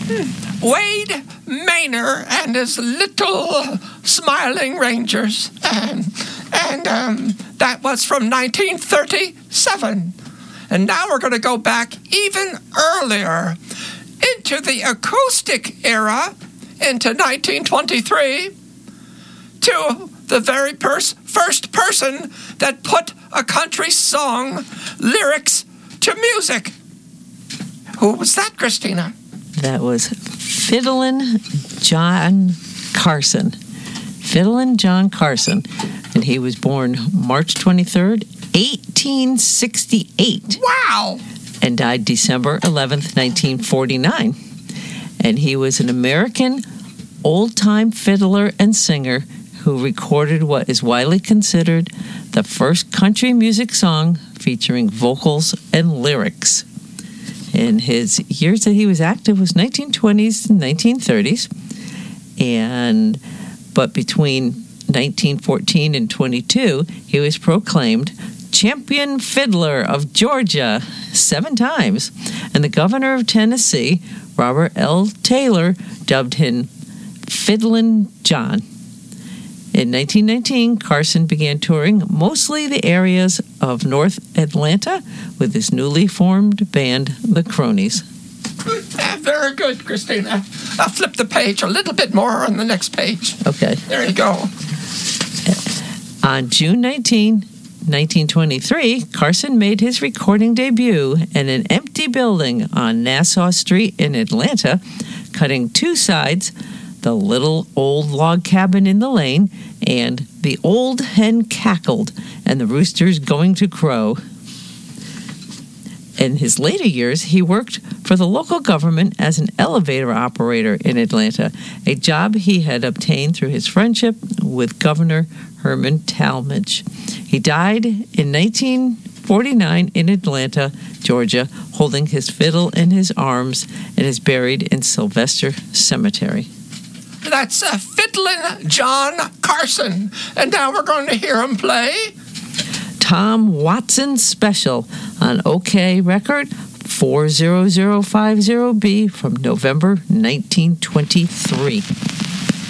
Wade Maynor and his little smiling Rangers. And that was from 1937. And now we're going to go back even earlier into the acoustic era, into 1923, to the very first person that put a country song lyrics to music. Who was that, Christina? That was Fiddlin' John Carson. Fiddlin' John Carson. And he was born March 23rd, 1868. Wow! And died December 11th, 1949. And he was an American old-time fiddler and singer who recorded what is widely considered the first country music song featuring vocals and lyrics. In his years that he was active was 1920s and 1930s. But between 1914 and 22, he was proclaimed Champion Fiddler of Georgia 7 times. And the governor of Tennessee, Robert L. Taylor, dubbed him Fiddlin' John. In 1919, Carson began touring mostly the areas of North Atlanta with his newly formed band, the Cronies. Very good, Christina. I'll flip the page a little bit more on the next page. Okay. There you go. On June 19, 1923, Carson made his recording debut in an empty building on Nassau Street in Atlanta, cutting 2 sides, the little old log cabin in the lane, and the old hen cackled, and the rooster's going to crow. In his later years, he worked for the local government as an elevator operator in Atlanta, a job he had obtained through his friendship with Governor Herman Talmadge. He died in 1949 in Atlanta, Georgia, holding his fiddle in his arms, and is buried in Sylvester Cemetery. That's Fiddlin' John Carson. And now we're going to hear him play Tom Watson Special on OK Record 40050B from November 1923.